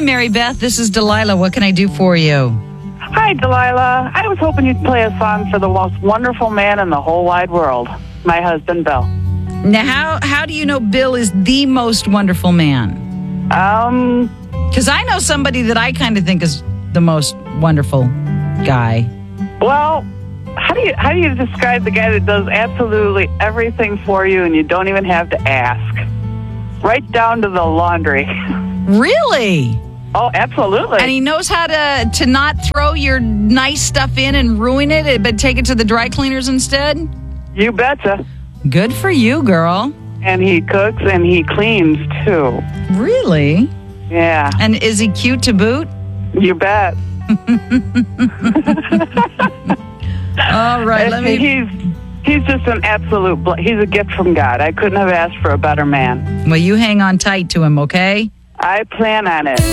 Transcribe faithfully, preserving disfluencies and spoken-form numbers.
Mary Beth. This is Delilah. What can I do for you? Hi, Delilah. I was hoping you'd play a song for the most wonderful man in the whole wide world, my husband, Bill. Now, how, how do you know Bill is the most wonderful man? Um, Because I know somebody that I kind of think is the most wonderful guy. well, how do you how do you describe the guy that does absolutely everything for you and you don't even have to ask? Right down to the laundry. Really? Oh, absolutely. And he knows how to, to not throw your nice stuff in and ruin it, but take it to the dry cleaners instead? You betcha. Good for you, girl. And he cooks and he cleans, too. Really? Yeah. And is he cute to boot? You bet. All right, let me... He's, he's just an absolute... Bl- he's a gift from God. I couldn't have asked for a better man. Well, you hang on tight to him, okay? I plan on it.